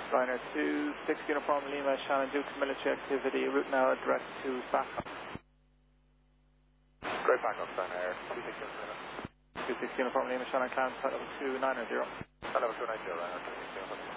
Liner 26 Uniform Lima, Shannon Dukes military activity, route now direct to backup. Great backup, Liner 26 Uniform. 26 Uniform Lima, Shannon Clan, flight level 290. Flight level 290, Liner 26 Uniform.